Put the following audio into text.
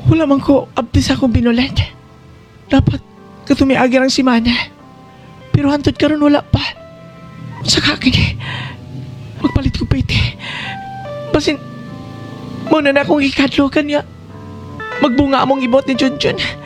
Wala man ko abtis akong binulan. Dapat katumiagi ang simana. Pero hantod karon wala pa. Sa kakin magpalit ko pwede. Basin muna na akong ikadlo kanya. Magbunga among ibot ni Junjun.